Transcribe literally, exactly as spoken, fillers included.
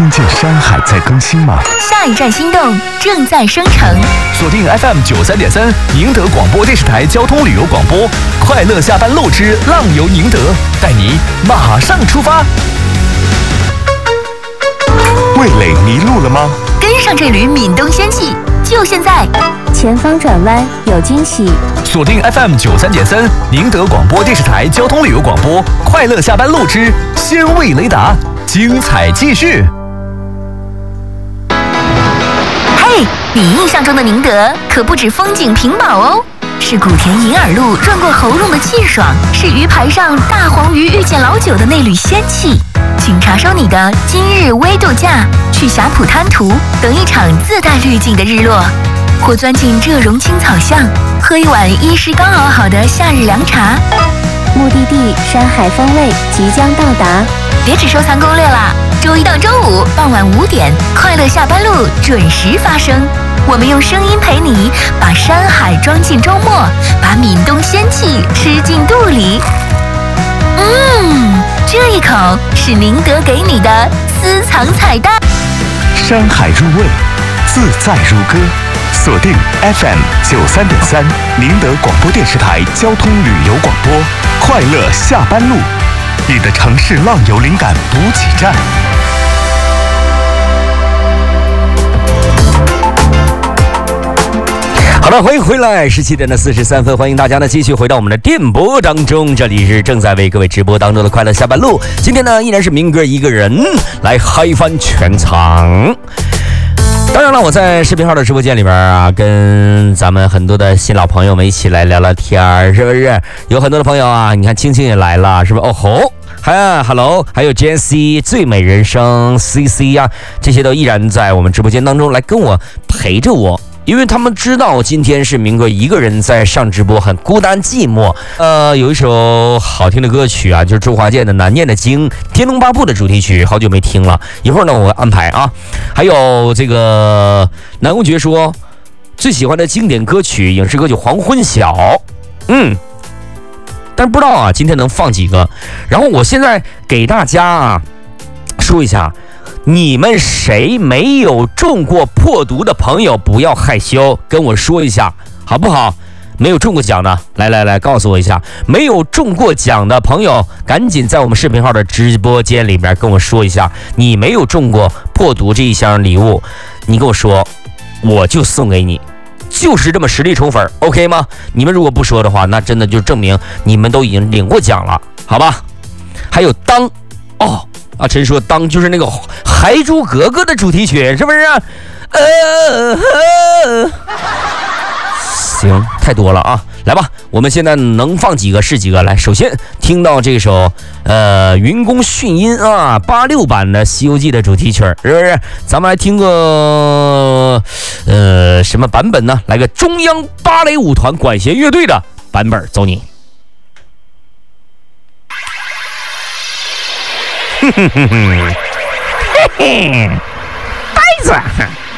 听见山海在更新吗？ 下一站心动正在生成。 锁定 F M 九三点三，宁德广播电视台交通旅游广播，快乐下班路之浪游宁德，带你马上出发。 味蕾迷路了吗？ 跟上这缕闽东仙气，就现在！ 前方转弯有惊喜。 锁定 F M 九三点三，宁德广播电视台交通旅游广播，快乐下班路之鲜味雷达，精彩继续。 嘿，你印象中的宁德可不止风景屏保哦，是古田银耳露润过喉咙的气爽，是鱼排上大黄鱼遇见老酒的那缕仙气。请查收你的今日微度假，去霞浦滩涂等一场自带滤镜的日落，或钻进浙榕青草巷，喝一碗医师刚熬好的夏日凉茶。 目的地山海风味即将到达， 别只收藏攻略啦！周一到周五傍晚五点，快乐下班路准时发生。我们用声音陪你，把山海装进周末，把闽东仙气吃进肚里。嗯，这一口是宁德给你的私藏彩蛋。 山海入味，自在如歌。锁定 F M 九三点三，宁德广播电视台交通旅游广播，快乐下班路，你的城市浪游灵感补给站。 好的，欢迎回来，十七点的四十三分，欢迎大家呢继续回到我们的电波当中，这里是正在为各位直播当中的快乐下班路。今天呢依然是明哥一个人来嗨翻全场。当然了，我在视频号的直播间里边啊，跟咱们很多的新老朋友们一起来聊聊天，是不是？有很多的朋友啊，你看青青也来了，是不是？哦吼，嗨 ，Hello， 还有 Jessie 最美人生 C C 啊，这些都依然在我们直播间当中来跟我陪着我。因为他们知道今天是明哥一个人在上直播，很孤单寂寞。呃，有一首好听的歌曲啊，就是周华健的《难念的经》，《天龙八部》的主题曲，好久没听了。一会儿呢，我会安排啊。还有这个南宫珏说最喜欢的经典歌曲，影视歌曲《黄昏晓》。嗯，但是不知道啊，今天能放几个？然后我现在给大家啊说一下。你们谁没有中过破毒的朋友，不要害羞，跟我说一下好不好？没有中过奖的，来来来，告诉我一下。没有中过奖的朋友，赶紧在我们视频号的直播间里面跟我说一下，你没有中过破毒这一箱礼物，你跟我说，我就送给你，就是这么实力宠粉 ，OK 吗？你们如果不说的话，那真的就证明你们都已经领过奖了，好吧？还有当哦。啊，陈说当就是那个《还珠格格》的主题曲，是不是？呃，呃行，太多了啊！来吧，我们现在能放几个是几个。来，首先听到这首呃云宫迅音啊八六版的《西游记》的主题曲，是不是？咱们来听个呃什么版本呢？来个中央芭蕾舞团管弦乐队的版本，走你。哼哼哼哼，嘿嘿，呆子，